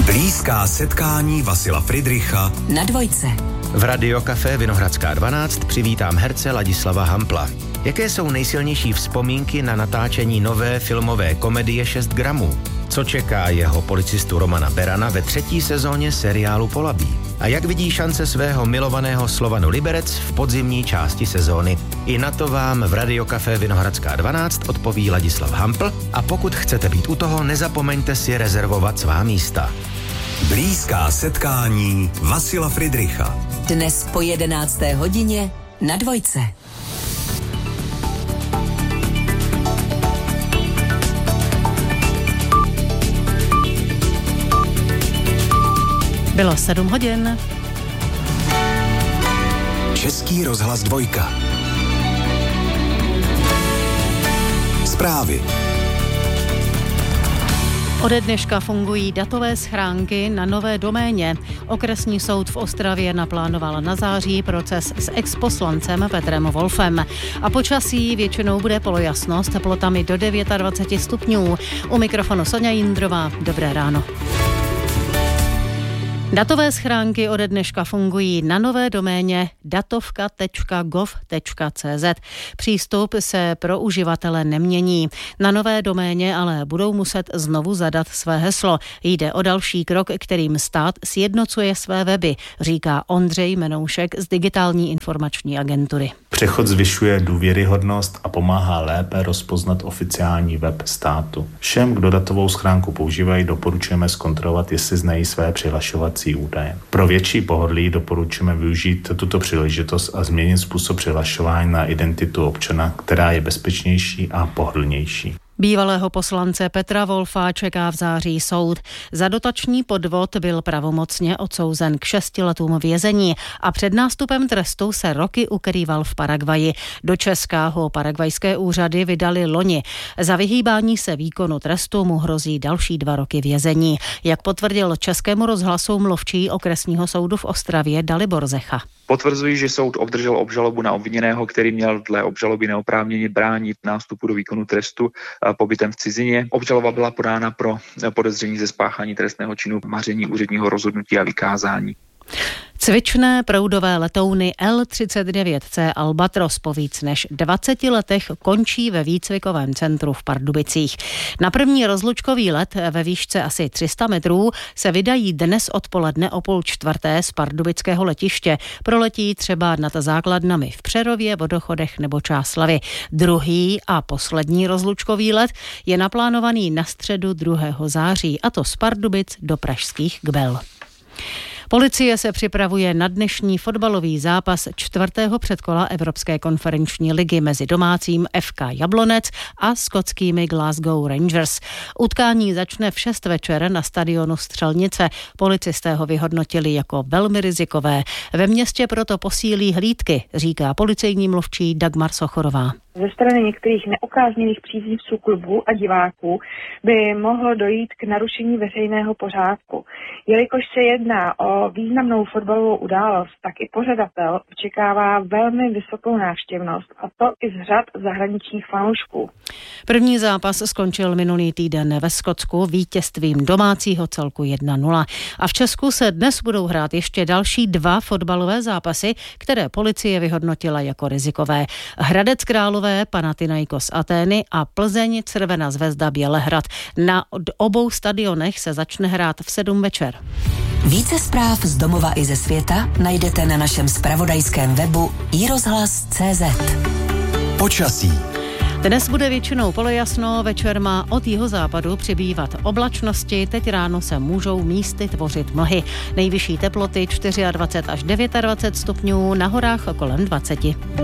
Blízká setkání Vasila Friedricha na Dvojce. V Radiokafé Vinohradská 12 přivítám herce Ladislava Hampla. Jaké jsou nejsilnější vzpomínky na natáčení nové filmové komedie 6 gramů? Co čeká jeho policistu Romana Berana ve 3. sezóně seriálu Polabí? A jak vidí šance svého milovaného Slovanu Liberec v podzimní části sezóny? I na to vám v Radiokafé Vinohradská 12 odpoví Ladislav Hampl a pokud chcete být u toho, nezapomeňte si rezervovat svá místa. Blízká setkání Vasila Friedricha. Dnes po 11. hodině na Dvojce. Bylo 7 hodin. Český rozhlas 2. Zprávy. Ode dneška fungují datové schránky na nové doméně. Okresní soud v Ostravě naplánoval na září proces s exposlancem Petrem Wolfem. A počasí většinou bude polojasno s teplotami do 29 stupňů. U mikrofonu Sonja Jindrová. Dobré ráno. Datové schránky ode dneška fungují na nové doméně datovka.gov.cz. Přístup se pro uživatele nemění. Na nové doméně ale budou muset znovu zadat své heslo. Jde o další krok, kterým stát sjednocuje své weby, říká Ondřej Menoušek z Digitální informační agentury. Přechod zvyšuje důvěryhodnost a pomáhá lépe rozpoznat oficiální web státu. Všem, kdo datovou schránku používají, doporučujeme zkontrolovat, jestli znají své přihlašovací údaje. Pro větší pohodlí doporučujeme využít tuto příležitost a změnit způsob přihlašování na identitu občana, která je bezpečnější a pohodlnější. Bývalého poslance Petra Wolfa čeká v září soud. Za dotační podvod byl pravomocně odsouzen k 6 letům vězení a před nástupem trestu se roky ukrýval v Paraguaji. Do Česka ho paraguajské úřady vydali loni. Za vyhýbání se výkonu trestu mu hrozí další 2 roky vězení. Jak potvrdil Českému rozhlasu mluvčí okresního soudu v Ostravě Dalibor Zecha. Potvrzují, že soud obdržel obžalobu na obviněného, který měl dle obžaloby neoprávněně bránit nástupu do výkonu trestu pobytem v cizině. Obžaloba byla podána pro podezření ze spáchání trestného činu maření úředního rozhodnutí a vykázání. Cvičné proudové letouny L-39C Albatros po víc než 20 letech končí ve výcvikovém centru v Pardubicích. Na první rozlučkový let ve výšce asi 300 metrů se vydají dnes odpoledne o 3:30 z pardubického letiště. Proletí třeba nad základnami v Přerově, Vodochodech nebo Čáslavi. Druhý a poslední rozlučkový let je naplánovaný na středu 2. září, a to z Pardubic do pražských Gbel. Policie se připravuje na dnešní fotbalový zápas 4. předkola Evropské konferenční ligy mezi domácím FK Jablonec a skotskými Glasgow Rangers. Utkání začne v 6 večer na stadionu Střelnice. Policisté ho vyhodnotili jako velmi rizikové. Ve městě proto posílí hlídky, říká policejní mluvčí Dagmar Sochorová. Ze strany některých neoprávněných příznivců klubu a diváků by mohlo dojít k narušení veřejného pořádku. Jelikož se jedná o významnou fotbalovou událost, tak i pořadatel očekává velmi vysokou návštěvnost, a to i z řad zahraničních fanoušků. První zápas skončil minulý týden ve Skotsku vítězstvím domácího celku 1-0. A v Česku se dnes budou hrát ještě další 2 fotbalové zápasy, které policie vyhodnotila jako rizikové. Hradec Králové, Panathinaikos Atény a Plzeň Crvená Zvezda Bělehrad. Na obou stadionech se začne hrát v 7 večer. Více zpráv z domova i ze světa najdete na našem zpravodajském webu iRozhlas.cz. Počasí. Dnes bude většinou polojasno, večer má od jihozápadu přibývat oblačnosti, teď ráno se můžou místy tvořit mlhy. Nejvyšší teploty 24 až 29 stupňů, na horách kolem 20.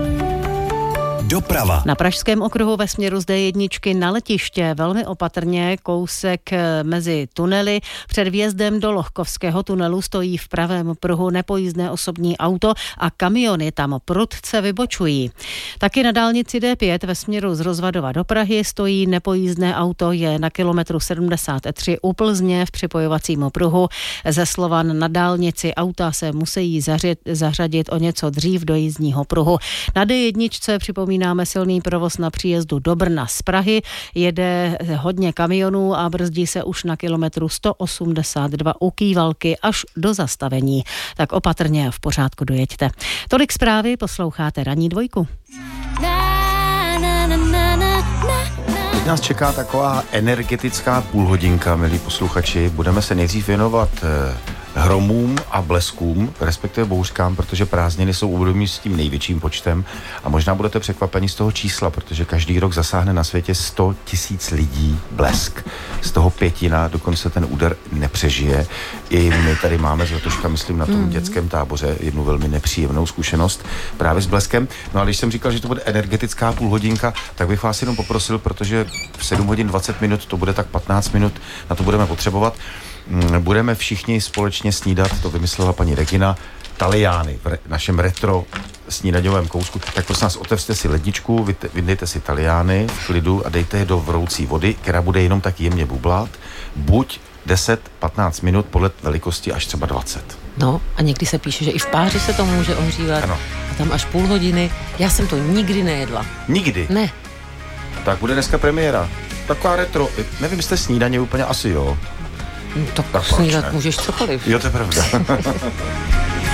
Doprava. Na Pražském okruhu ve směru z D1 na letiště velmi opatrně, kousek mezi tunely. Před vjezdem do Lohkovského tunelu stojí v pravém pruhu nepojízdné osobní auto a kamiony tam prudce vybočují. Taky na dálnici D5 ve směru z Rozvadova do Prahy stojí nepojízdné auto, je na kilometru 73 u Plzně v připojovacím pruhu. Ze Slovan na dálnici auta se musí zařadit o něco dřív do jízdního pruhu. Na D1 připomíná připomínáme silný provoz na příjezdu do Brna z Prahy. Jede hodně kamionů a brzdí se už na kilometru 182 u Kývalky až do zastavení. Tak opatrně a v pořádku dojeďte. Tolik zprávy, posloucháte Ranní dvojku. Teď nás čeká taková energetická půlhodinka, milí posluchači. Budeme se nejdřív věnovat hromům a bleskům, respektive bouřkám, protože prázdniny jsou období s tím největším počtem a možná budete překvapeni z toho čísla, protože každý rok zasáhne na světě 100 000 lidí blesk. Z toho 1/5 dokonce ten úder nepřežije. I my tady máme z letoška, myslím, na tom dětském táboře jednu velmi nepříjemnou zkušenost právě s bleskem. No a když jsem říkal, že to bude energetická půlhodinka, tak bych vás jenom poprosil, protože v 7 hodin 20 minut, to bude tak 15 minut, na to budeme potřebovat. Budeme všichni společně snídat, to vymyslela paní Regina, taliány v našem retro snídaňovém kousku. Tak prosím nás, otevřte si ledničku, vydejte si taliány v klidu a dejte je do vroucí vody, která bude jenom tak jemně bublat. Buď 10-15 minut, podle velikosti až třeba 20. No a někdy se píše, že i v páři se to může ohřívat. Ano. A tam až půl hodiny. Já jsem to nikdy nejedla. Nikdy? Ne. Tak bude dneska premiéra. Taková retro, nevím, jste snídaně úplně asi jo. Tak snídat můžeš cokoliv. Jo, to je pravda.